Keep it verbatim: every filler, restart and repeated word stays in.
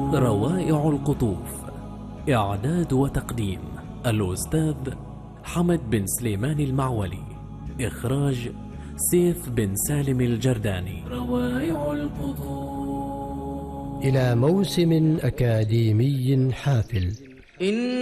روائع القطوف. إعداد وتقديم الأستاذ حمد بن سليمان المعولي. إخراج سيف بن سالم الجرداني. روائع القطوف. إلى موسم أكاديمي حافل.